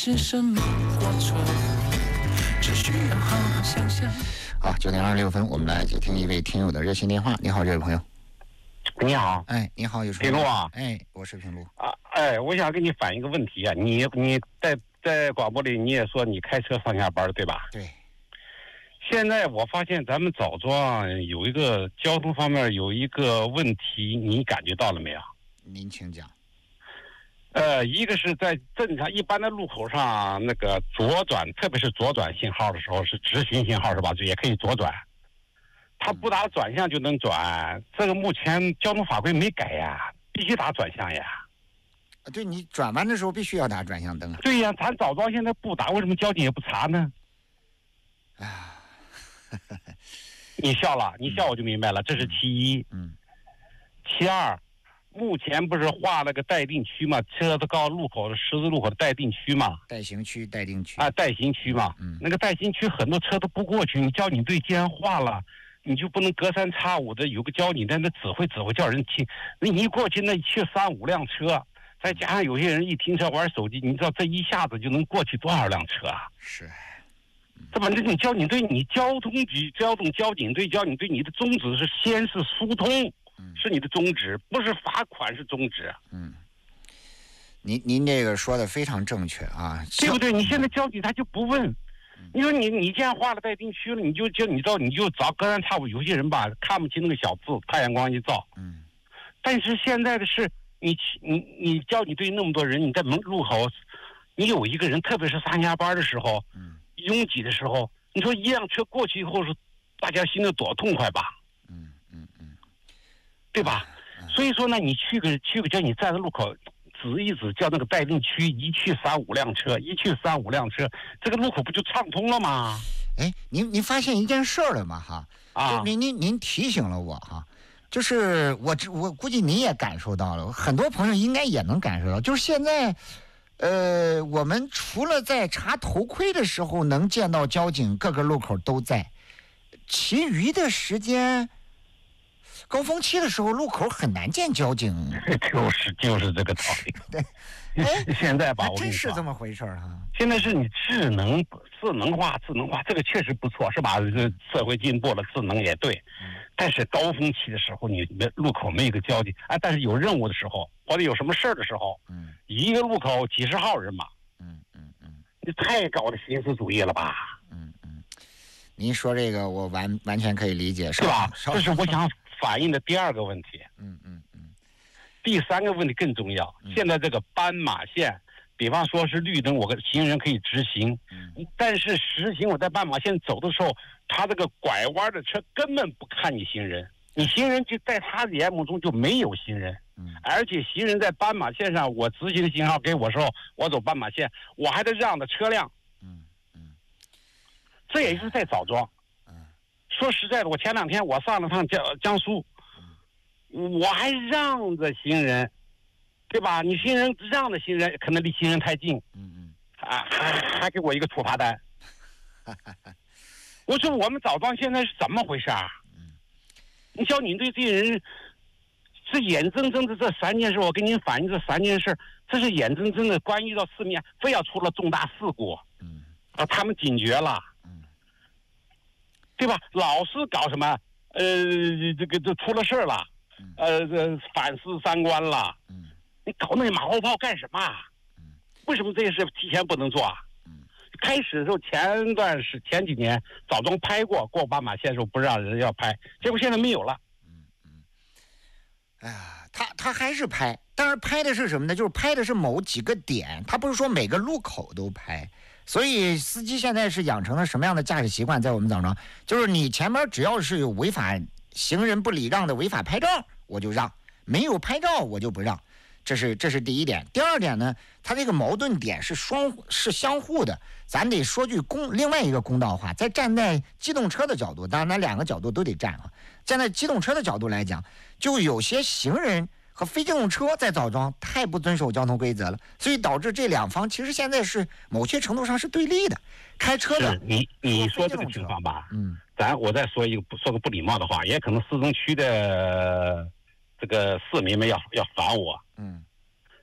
是什么过程，只需要好好想想。 好，9点26分，我们来接听一位听友的热线电话。你好，这位朋友。 你好， 哎，你好，有什么？ 平路啊， 哎，我是平路啊，哎，我想跟你反映一个问题啊，你在广播里你也说你开车上下班对吧？ 对。 现在我发现咱们枣庄有一个交通方面有一个问题，你感觉到了没有？ 您请讲。 一个是在正常一般的路口上，那个左转，特别是左转信号的时候是直行信号是吧？就也可以左转，他不打转向就能转。这个目前交通法规没改呀，必须打转向呀。 对，你转弯的时候必须要打转向灯啊。 对呀，咱枣庄现在不打，为什么交警也不查呢？ 啊， 你笑了，你笑我就明白了，这是其一。其二，目前不是划了个待定区嘛，车子高路口的十字路口的待定区嘛， 待行区、待定区啊，待行区嘛。那个待行区很多车都不过去，你交警队既然划了，你就不能隔三差五的有个交警在那指挥叫人停。你一过去那去3、5辆车，再加上有些人一停车玩手机，你知道这一下子就能过去多少辆车啊？ 是。 这反正你交警队，你交通局、交警队，你的宗旨是先是疏通，是你的宗旨，不是罚款是宗旨。 您这个说的非常正确啊， 对不对？你现在交警他就不问，你说你既然划了待定区了，你就找隔三差五，有些人吧看不清那个小字，太阳光一照。但是现在的是你交警队那么多人，你在路口，你有一个人，特别是上下班的时候。拥挤的时候，你说一辆车过去以后是大家心里多痛快吧？对吧？所以说呢，你去个叫你站在路口指一指，叫那个待定区一去3、5辆车，这个路口不就畅通了吗？ 哎，您发现一件事儿了吗？哈啊，您提醒了我哈，就是我估计您也感受到了，很多朋友应该也能感受到，就是现在。我们除了在查头盔的时候能见到交警，各个路口都在，其余的时间，高峰期的时候路口很难见交警。 就是这个道理。 对， 现在吧，我真是这么回事哈。 现在是你智能化，这个确实不错，是吧？社会进步了，智能也对。但是高峰期的时候，你路口没有个交警啊，但是有任务的时候，或者有什么事儿的时候，一个路口几十号人马，你太高的形式主义了吧？ 您说这个我完全可以理解， 是吧？这是我想反映的第二个问题。第三个问题更重要。现在这个斑马线，比方说是绿灯，我跟行人可以直行，但是实行我在斑马线走的时候，他这个拐弯的车根本不看你行人，你行人就在他眼目中就没有行人。而且行人在斑马线上，我直行信号给我时候，我走斑马线，我还得让着车辆。这也是在枣庄。说实在的，我前2天我上了趟江苏，我还让着行人，对吧？你行人让着行人，可能离行人太近，还给我一个处罚单。我说我们枣庄现在是怎么回事啊？你交警队这些人是眼睁睁的这3件事，我跟您反映这3件事，这是眼睁睁的关系到市面，非要出了重大事故，他们警觉了，对吧？老是搞什么这出了事了，反思3观了，你搞那马后炮干什么？为什么这些事提前不能做啊？开始的时候前几年枣庄拍过斑马线的时候不让人要拍，结果现在没有了。 哎呀，他还是拍，但是拍的是什么呢？就是拍的是某几个点，他不是说每个路口都拍。所以司机现在是养成了什么样的驾驶习惯？在我们枣庄，就是你前面只要是有违法行人不礼让的违法拍照，我就让；没有拍照我就不让。这是第一点。第二点呢，它这个矛盾点是相互的。咱得说句另外一个公道话，站在机动车的角度，当然咱2个角度都得站啊。站在机动车的角度来讲，就有些行人和非机动车在枣庄太不遵守交通规则了，所以导致这2方其实现在是某些程度上是对立的。开车的， 你说这个情况吧，我再说个不礼貌的话，也可能市中区的这个市民们要烦我。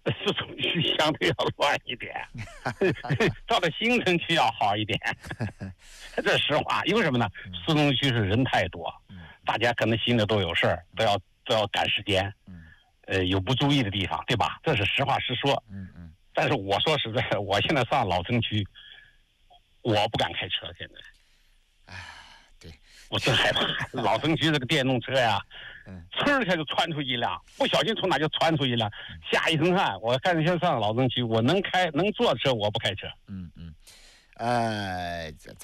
市中区相对要乱一点，到了新城区要好一点。这实话，因为什么呢？市中区是人太多，大家可能心里都有事儿，都要赶时间，有不注意的地方，对吧？这是实话实说。但是我说实在，我现在上老城区，我不敢开车，现在。 对， 我真害怕。老城区这个电动车呀，嗖儿一下就窜出一辆，不小心从哪就窜出一辆，吓一身汗。我看现在上老城区，我能坐车，我不开车。